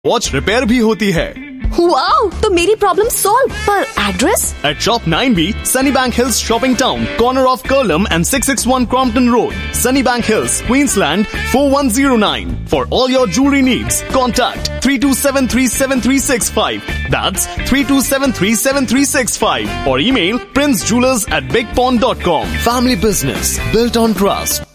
Watch repair भी होती है। वाओ, तो मेरी प्रॉब्लम सॉल्व। पर address? At Shop 9B, Sunnybank Hills Shopping Town, corner of Kurlam and 661 Crompton Road, Sunnybank Hills, Queensland 41009. For all your jewelry needs, contact 32737365. That's 32737365. Or email princejewelers@bigpond.com. Family business built on trust.